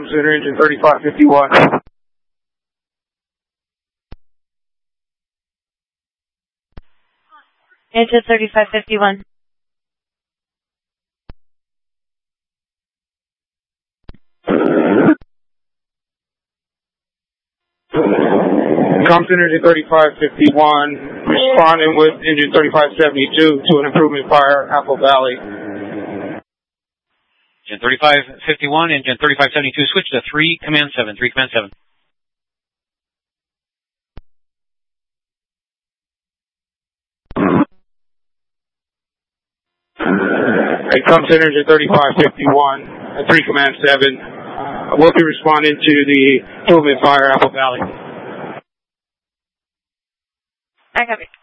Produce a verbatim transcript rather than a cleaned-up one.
Center, engine thirty-five fifty-one. Engine thirty-five fifty-one. Com Center, engine thirty-five fifty-one, responding with engine thirty-five seventy-two to an improvement fire, Apple Valley. Engine thirty-five fifty-one, engine thirty-five seventy-two, switch to three, command seven, three, command seven. Hey, Com Center, engine thirty-five fifty-one, three, command seven. Uh, we'll be responding to the improvement fire, Apple Valley. I copy.